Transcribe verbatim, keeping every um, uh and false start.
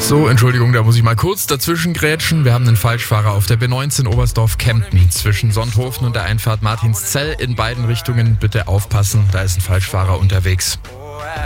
So, Entschuldigung, da muss ich mal kurz dazwischen grätschen. Wir haben einen Falschfahrer auf der B neunzehn Oberstdorf-Kempten zwischen Sonthofen und der Einfahrt Martinszell. In beiden Richtungen bitte aufpassen, da ist ein Falschfahrer unterwegs.